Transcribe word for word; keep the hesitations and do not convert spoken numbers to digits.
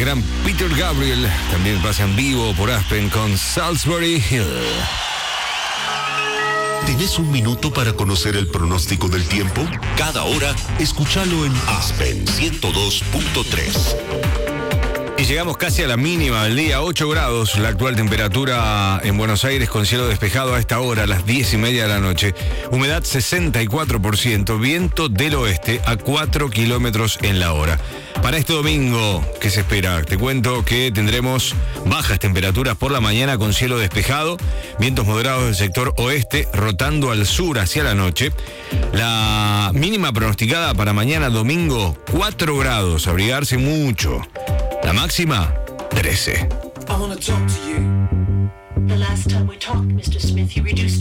gran Peter Gabriel también pasa en vivo por Aspen con Salisbury Hill. ¿Tenés un minuto para conocer el pronóstico del tiempo? Cada hora, escúchalo en Aspen ciento dos punto tres. Y llegamos casi a la mínima del día, ocho grados, la actual temperatura en Buenos Aires con cielo despejado a esta hora, a las diez y media de la noche. Humedad sesenta y cuatro por ciento, viento del oeste a cuatro kilómetros en la hora. Para este domingo, ¿qué se espera? Te cuento que tendremos bajas temperaturas por la mañana con cielo despejado, vientos moderados del sector oeste rotando al sur hacia la noche. La mínima pronosticada para mañana domingo, cuatro grados, abrigarse mucho. La máxima, trece. I wanna talk to you. The last time we talked, mister Smith, you reduced